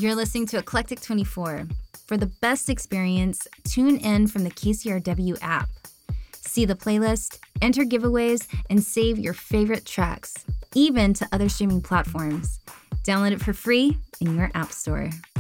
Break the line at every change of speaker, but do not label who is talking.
You're listening to Eclectic 24. For the best experience, tune in from the KCRW app. See the playlist, enter giveaways, and save your favorite tracks, even to other streaming platforms. Download it for free in your app store.